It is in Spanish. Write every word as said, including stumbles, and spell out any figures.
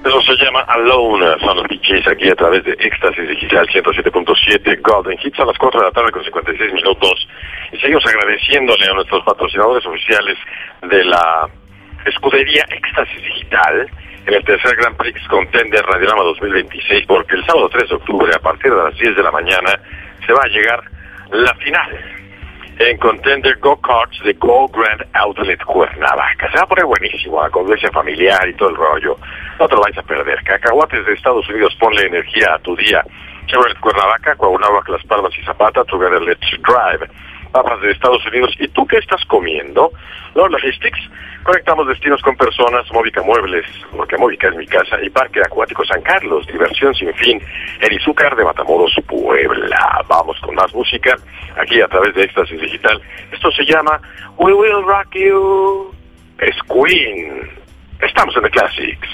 Eso se llama Alone. Son los D Js aquí a través de Éxtasis Digital ciento siete punto siete Golden Hits a las cuatro de la tarde con cincuenta y seis minutos. Y seguimos agradeciéndole a nuestros patrocinadores oficiales de la escudería Éxtasis Digital en el tercer Grand Prix Contender Radiorama dos mil veintiséis, porque el sábado tres de octubre a partir de las diez de la mañana se va a llegar la final en Contender Go-Karts de Go Grand Outlet Cuernavaca. Se va a poner buenísimo, la convivencia familiar y todo el rollo. No te lo vais a perder. Cacahuates de Estados Unidos, ponle energía a tu día. Chevrolet Cuernavaca, Cuauhnáhuac, Las Palmas y Zapata, Together Let's Drive. Papas de Estados Unidos. ¿Y tú qué estás comiendo? Lord Logistics. Conectamos destinos con personas. Móvica Muebles, porque Móvica es mi casa. Y Parque Acuático San Carlos. Diversión sin fin. El Izúcar de Matamoros, Puebla. Vamos con más música aquí a través de Éxtasis Digital. Esto se llama We Will Rock You. Es Queen. Estamos en The Classics.